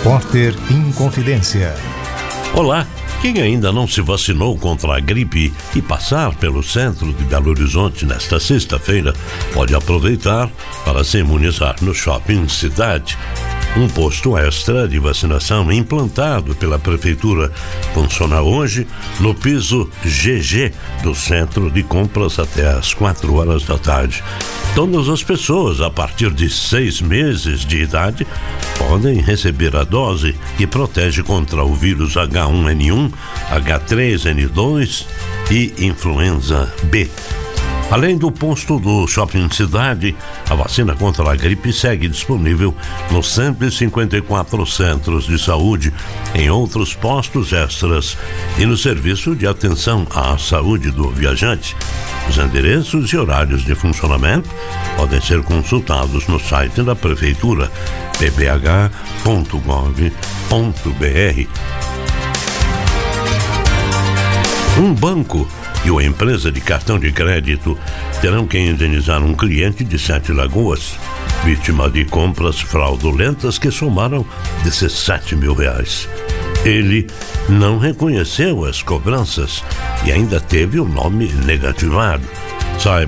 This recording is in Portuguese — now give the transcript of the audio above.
Repórter Inconfidência. Olá, quem ainda não se vacinou contra a gripe e passar pelo centro de Belo Horizonte nesta sexta-feira pode aproveitar para se imunizar no Shopping Cidade. Um posto extra de vacinação implantado pela Prefeitura funciona hoje no piso GG do Centro de Compras até às 4 horas da tarde. Todas as pessoas a partir de 6 meses de idade podem receber a dose que protege contra o vírus H1N1, H3N2 e influenza B. Além do posto do Shopping Cidade, a vacina contra a gripe segue disponível nos 154 centros de saúde, em outros postos extras e no serviço de atenção à saúde do viajante. Os endereços e horários de funcionamento podem ser consultados no site da Prefeitura, pbh.gov.br. Um banco e uma empresa de cartão de crédito terão que indenizar um cliente de 7 Lagoas, vítima de compras fraudulentas que somaram R$17 mil. Ele não reconheceu as cobranças e ainda teve o nome negativado. Saiba